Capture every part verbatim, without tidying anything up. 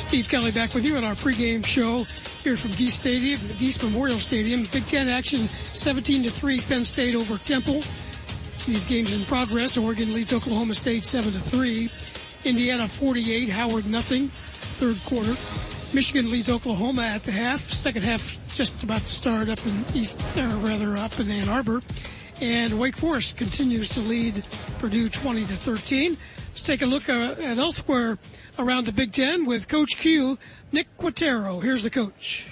Steve Kelly back with you on our pregame show here from Geese Stadium, Geese Memorial Stadium. Big Ten action, seventeen to three, Penn State over Temple. These games in progress. Oregon leads Oklahoma State seven to three. Indiana forty-eight, Howard nothing, third quarter. Michigan leads Oklahoma at the half. Second half just about to start up in East, or rather up in Ann Arbor. And Wake Forest continues to lead Purdue twenty to thirteen. Let's take a look uh, at elsewhere around the Big Ten with Coach Q, Nick Quatero. Here's the coach.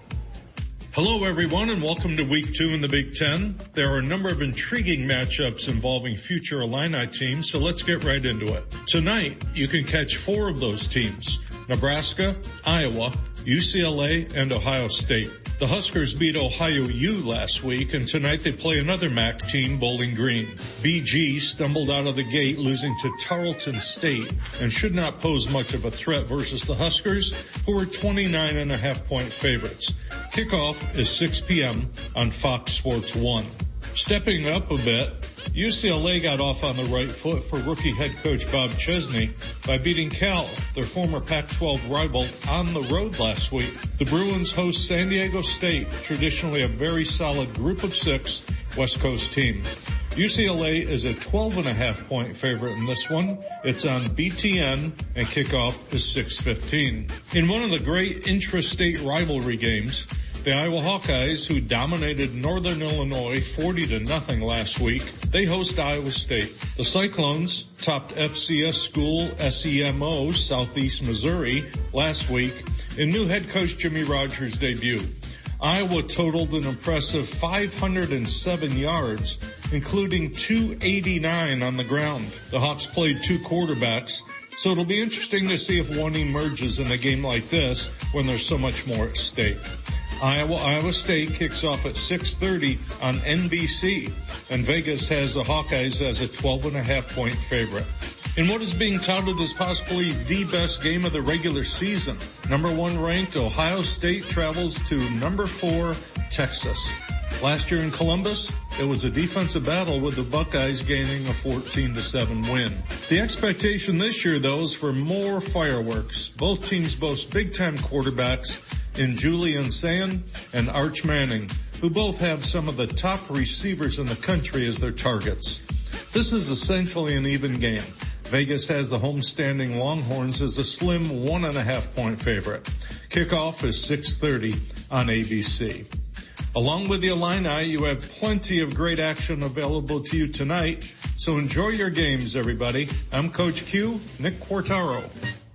Hello, everyone, and welcome to Week two in the Big Ten. There are a number of intriguing matchups involving future Illini teams, so let's get right into it. Tonight, you can catch four of those teams: Nebraska, Iowa, U C L A, and Ohio State. The Huskers beat Ohio U last week, and tonight they play another M A C team, Bowling Green. B G stumbled out of the gate, losing to Tarleton State, and should not pose much of a threat versus the Huskers, who are twenty-nine and a half point favorites. Kickoff is six p.m. on Fox Sports one. Stepping up a bit, U C L A got off on the right foot for rookie head coach Bob Chesney by beating Cal, their former Pac twelve rival, on the road last week. The Bruins host San Diego State, traditionally a very solid group of six West Coast team. U C L A is a twelve and a half point favorite in this one. It's on B T N and kickoff is six fifteen. In one of the great intra-state rivalry games, the Iowa Hawkeyes, who dominated Northern Illinois forty to nothing last week, they host Iowa State. The Cyclones topped F C S school S E M O, Southeast Missouri, last week in new head coach Jimmy Rogers' debut. Iowa totaled an impressive five hundred seven yards, including two eighty-nine on the ground. The Hawks played two quarterbacks, so it'll be interesting to see if one emerges in a game like this when there's so much more at stake. Iowa, Iowa State kicks off at six thirty on N B C, and Vegas has the Hawkeyes as a twelve and a half point favorite. In what is being touted as possibly the best game of the regular season, number one ranked Ohio State travels to number four Texas. Last year in Columbus, it was a defensive battle with the Buckeyes gaining a fourteen to seven win. The expectation this year, though, is for more fireworks. Both teams boast Big Ten quarterbacks in Julian Sand and Arch Manning, who both have some of the top receivers in the country as their targets. This is essentially an even game. Vegas has the homestanding Longhorns as a slim one and a half point favorite. Kickoff is six thirty on A B C. Along with the Illini, you have plenty of great action available to you tonight, so enjoy your games, everybody. I'm Coach Q, Nick Quatero.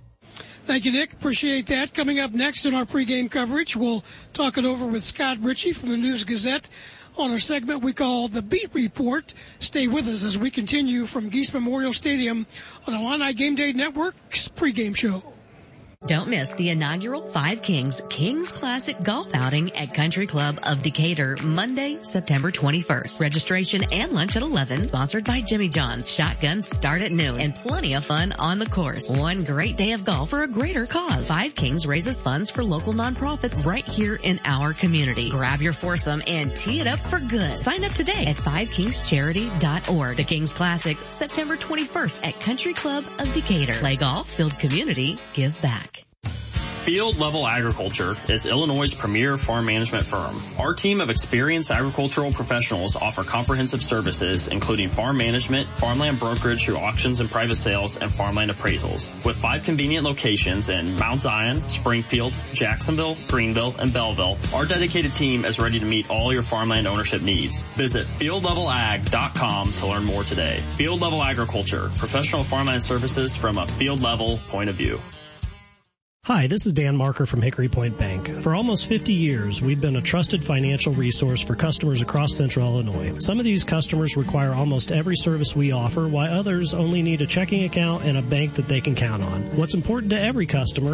Thank you, Nick. Appreciate that. Coming up next in our pregame coverage, we'll talk it over with Scott Ritchie from the News-Gazette on our segment we call The Beat Report. Stay with us as we continue from Geese Memorial Stadium on Illini Game Day Network's pregame show. Don't miss the inaugural Five Kings Kings Classic Golf Outing at Country Club of Decatur, Monday, September twenty-first. Registration and lunch at eleven, sponsored by Jimmy John's. Shotguns start at noon, and plenty of fun on the course. One great day of golf for a greater cause. Five Kings raises funds for local nonprofits right here in our community. Grab your foursome and tee it up for good. Sign up today at five kings charity dot org. The Kings Classic, September twenty-first at Country Club of Decatur. Play golf, build community, give back. Field Level Agriculture is Illinois' premier farm management firm. Our team of experienced agricultural professionals offer comprehensive services, including farm management, farmland brokerage through auctions and private sales, and farmland appraisals. With five convenient locations in Mount Zion, Springfield, Jacksonville, Greenville, and Belleville, our dedicated team is ready to meet all your farmland ownership needs. Visit field level ag dot com to learn more today. Field Level Agriculture, professional farmland services from a field level point of view. Hi, this is Dan Marker from Hickory Point Bank. For almost fifty years, we've been a trusted financial resource for customers across Central Illinois. Some of these customers require almost every service we offer, while others only need a checking account and a bank that they can count on. What's important to every customer